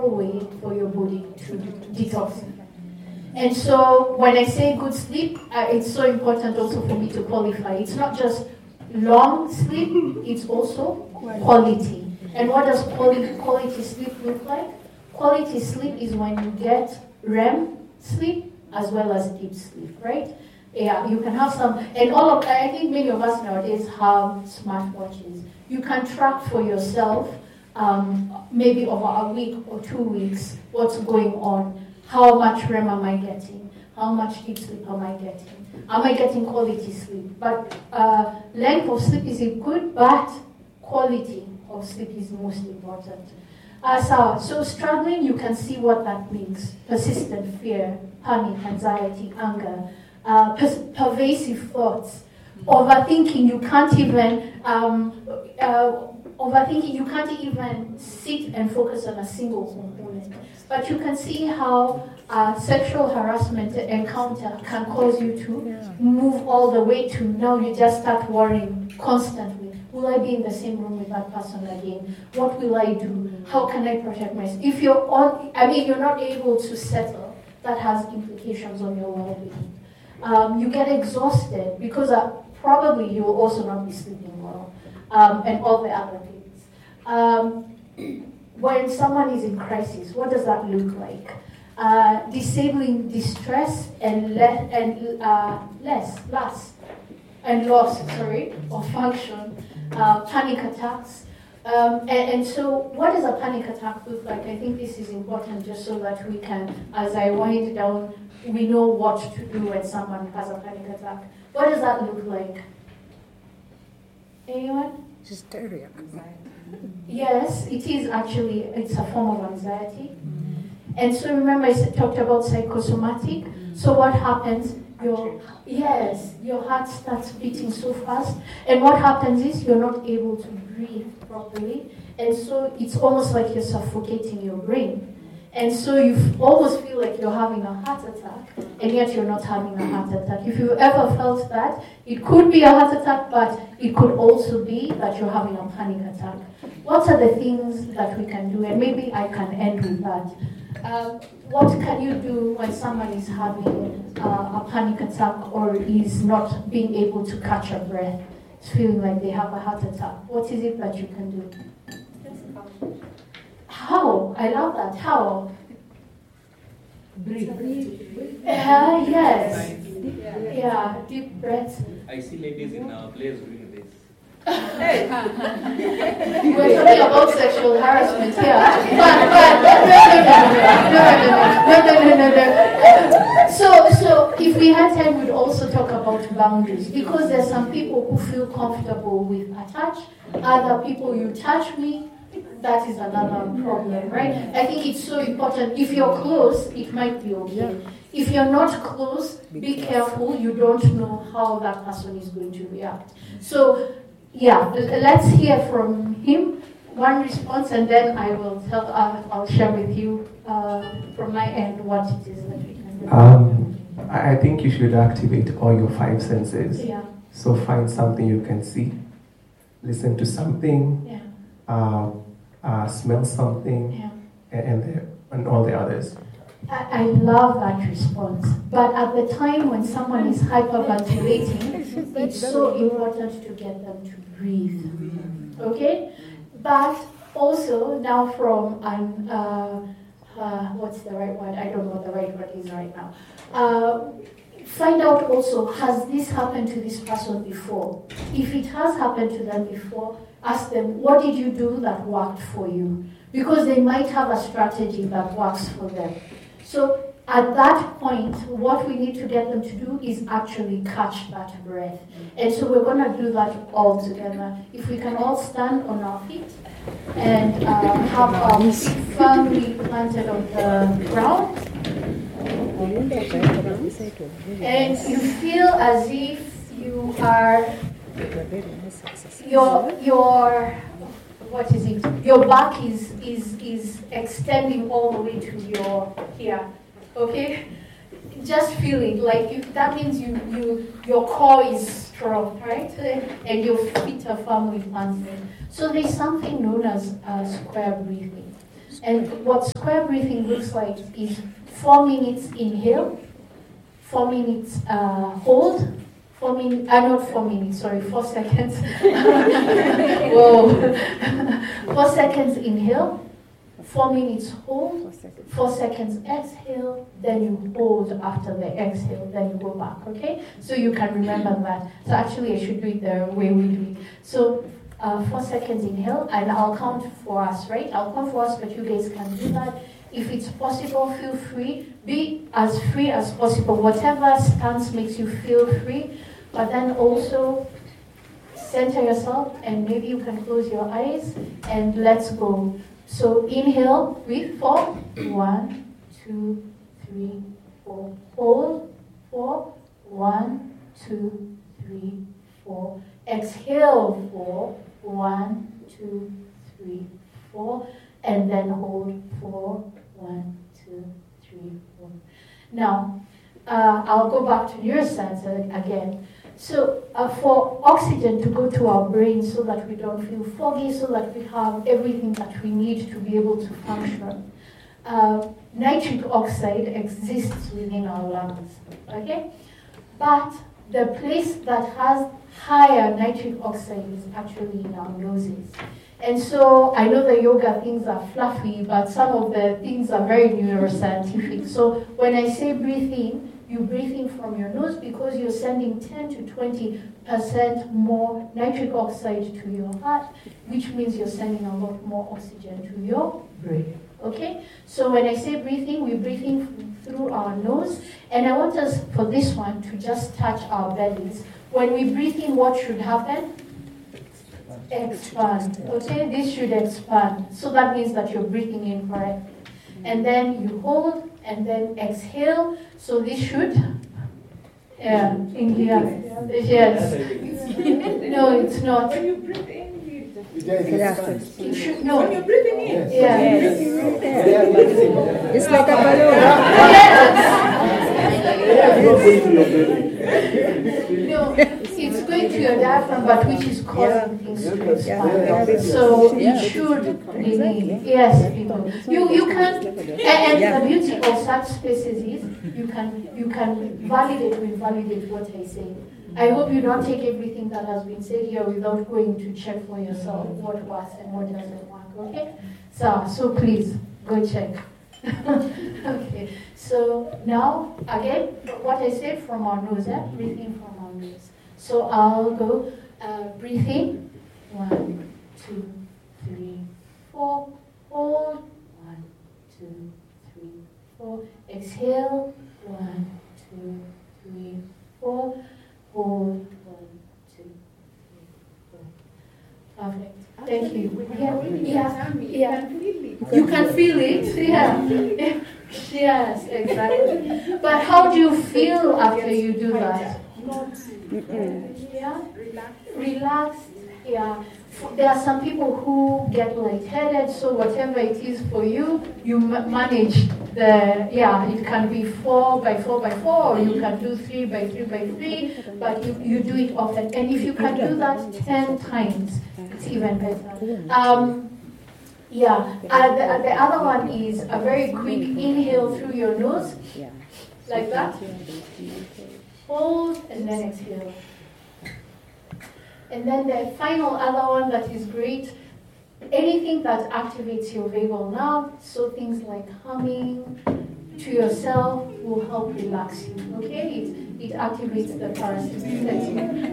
natural way for your body to detox. And so when I say good sleep, it's so important also for me to qualify. It's not just long sleep, it's also quality. And what does quality sleep look like? Quality sleep is when you get REM sleep as well as deep sleep, right? Yeah, you can have some, and I think many of us nowadays have smartwatches. You can track for yourself, maybe over a week or 2 weeks, what's going on. How much REM am I getting? How much deep sleep am I getting? Am I getting quality sleep? But length of sleep is good, but quality of sleep is most important. So struggling, you can see what that means. Persistent fear, panic, anxiety, anger, pervasive thoughts, overthinking. You can't even sit and focus on a single component. But you can see how sexual harassment encounter can cause you to move all the way to now you just start worrying constantly. Will I be in the same room with that person again? What will I do? How can I protect myself? If you're not able to settle, that has implications on your well-being. You get exhausted because probably you will also not be sleeping well, and all the other things. When someone is in crisis, what does that look like? Disabling distress and loss of function, panic attacks. And so what does a panic attack look like? I think this is important just so that we can, as I wind down, we know what to do when someone has a panic attack. What does that look like? Anyone? Hysteria. Yes, it is actually, it's a form of anxiety. And so remember I talked about psychosomatic. So what happens? Your heart starts beating so fast. And what happens is you're not able to breathe properly. And so it's almost like you're suffocating your brain. And so you almost feel like you're having a heart attack, and yet you're not having a heart attack. If you've ever felt that, it could be a heart attack, but it could also be that you're having a panic attack. What are the things that we can do? And maybe I can end with that. What can you do when someone is having a panic attack or is not being able to catch a breath, feeling like they have a heart attack? What is it that you can do? How? I love that. How? Breathe. Yes. Yeah, deep breaths. I see ladies in players doing this. We're talking about sexual harassment here. No. So if we had time, we'd also talk about boundaries, because there's some people who feel comfortable with a touch. Other people, you touch me, that is another problem, right? I think it's so important. If you're close, it might be okay. If you're not close, be careful. You don't know how that person is going to react. So, yeah, let's hear from him. One response, and then I will I'll share with you from my end what it is that we can do. I think you should activate all your 5 senses. Yeah. So find something you can see, listen to something. Yeah. Smell something, and all the others. I love that response. But at the time when someone is hyperventilating, it's so important to get them to breathe. Okay? But also, now from what's the right word? I don't know what the right word is right now. Find out also, has this happened to this person before? If it has happened to them before, ask them, what did you do that worked for you? Because they might have a strategy that works for them. So at that point, what we need to get them to do is actually catch that breath. And so we're going to do that all together. If we can all stand on our feet and have our feet firmly planted on the ground. And you feel as if you are, your back is extending all the way to your here, okay? Just feeling like that means your core is strong, right? And your feet are firmly planted. So there's something known as square breathing. And what square breathing looks like is 4 minutes inhale, 4 minutes hold, 4 minutes, not 4 minutes, sorry, 4 seconds. Whoa. 4 seconds inhale, 4 minutes hold, 4 seconds exhale, then you hold after the exhale, then you go back, okay? So you can remember that. So actually I should do it the way we do it. So 4 seconds inhale, and I'll count for us, right? I'll count for us, but you guys can do that. If it's possible, feel free. Be as free as possible. Whatever stance makes you feel free, but then also center yourself, and maybe you can close your eyes, and let's go. So inhale, breathe, 4. 1, 2, 3, 4. Hold, 4. 1, 2, 3, 4. Exhale, 4. 1, 2, 3, 4. And then hold, 4. 1, 2, 3, 4. Now, I'll go back to neuroscience again. So for oxygen to go to our brain so that we don't feel foggy, so that we have everything that we need to be able to function, nitric oxide exists within our lungs, okay? But the place that has higher nitric oxide is actually in our noses. And so I know the yoga things are fluffy, but some of the things are very neuroscientific. So when I say breathe in, you breathe in from your nose because you're sending 10 to 20% more nitric oxide to your heart, which means you're sending a lot more oxygen to your brain. Okay? So when I say breathe in, we breathe in through our nose. And I want us, for this one, to just touch our bellies. When we breathe in, what should happen? Expand. Okay? This should expand. So that means that you're breathing in correctly. And then you hold, and then exhale. So this should, inhale. Yes. No, it's not. When you breathe in, It should, no. when you're breathing in. Yes. It's like a balloon. No, it's going to your diaphragm, but which is causing things to expand. So it should remain. Yes, people. You can, and the beauty of such spaces is you can validate or invalidate what I say. I hope you don't take everything that has been said here without going to check for yourself what works and what doesn't work. Okay? So please go check. Okay. So now again, what I said from our nose, breathing from our nose. So I'll go breathe in. 1, 2, 3, 4. Hold. 1, 2, 3, 4. Exhale. 1, 2, 3, 4. Hold. 1, 2, 3, 4. Perfect. Thank you. Yeah. You can feel it. Yeah. Yes, exactly. But how do you feel after you do that? Yeah. Relaxed. Yeah. There are some people who get lightheaded, so whatever it is for you, you manage the, it can be 4 by 4 by 4, or you can do 3 by 3 by 3, but you do it often. And if you can do that 10 times, it's even better. The other one is a very quick inhale through your nose, like that. Hold, and then exhale. And then the final other one that is great, anything that activates your vagal nerve, so things like humming to yourself will help relax you, okay? It activates the parasympathetic.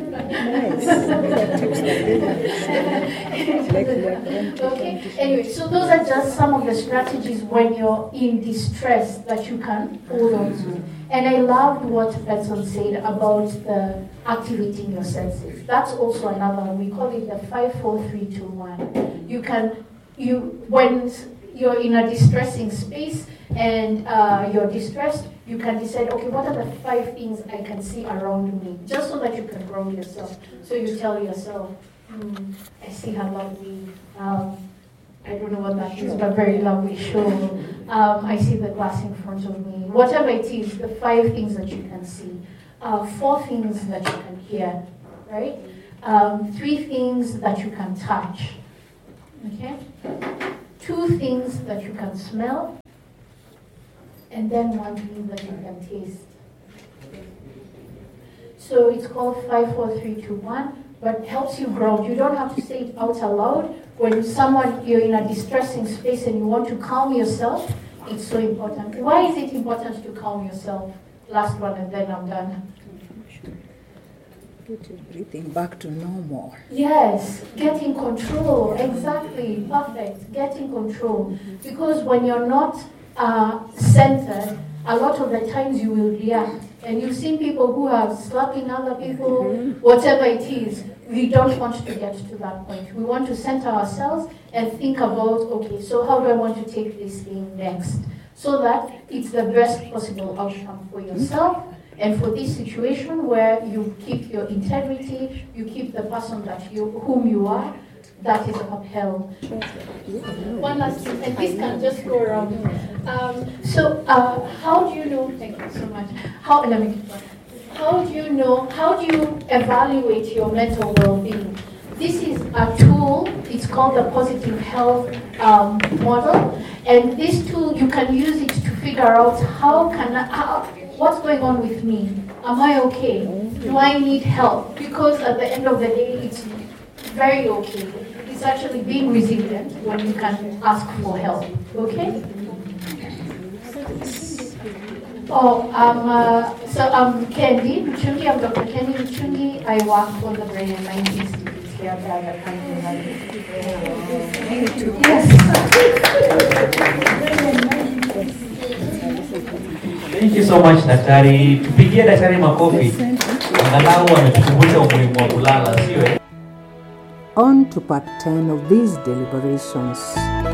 Okay, anyway, so those are just some of the strategies when you're in distress that you can hold on to. And I loved what Benson said about the activating your senses. That's also another one. We call it the 5, 4, 3, 2, 1. When you're in a distressing space and you're distressed, you can decide, okay, what are the 5 things I can see around me? Just so that you can ground yourself. So you tell yourself, I see her lovely, I don't know what that is, but very lovely show. I see the glass in front of me. Whatever it is, the 5 things that you can see. 4 things that you can hear, right? 3 things that you can touch. Okay? 2 things that you can smell, and then 1 thing that you can taste. So it's called 5, 4, 3, 2, 1, but helps you ground. You don't have to say it out aloud. When you're in a distressing space and you want to calm yourself, it's so important. Why is it important to calm yourself? Last one, and then I'm done. Put your breathing back to normal. Yes, get in control. Exactly, perfect. Get in control. Because when you're not centered, a lot of the times you will react. And you've seen people who are slapping other people, whatever it is. We don't want to get to that point. We want to center ourselves and think about, okay, so how do I want to take this thing next? So that it's the best possible outcome for yourself and for this situation where you keep your integrity, you keep the person whom you are, that is upheld. One last thing, and this can just go around. How do you know, thank you so much. How do you evaluate your mental well-being? This is a tool, it's called the Positive Health Model, and this tool, you can use it to figure out what's going on with me? Am I okay? Do I need help? Because at the end of the day, it's very okay. It's actually being resilient when you can ask for help, okay? I'm Kendi Muchungi. I'm Dr. Kendi Muchungi. I work for the Brain and Mind Institute here at Thank you so much, Daktari. Tupigie Daktari makofi. Angalau ametukumbusha umuhimu wa kulala, sio? On to part 10 of these deliberations.